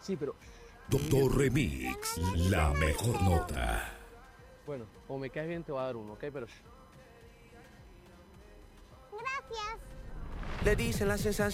Sí, pero... Doctor Remix, la mejor nota. Bueno, o me caes bien, te voy a dar uno, ¿ok? Pero... Gracias. Le dicen la sensación.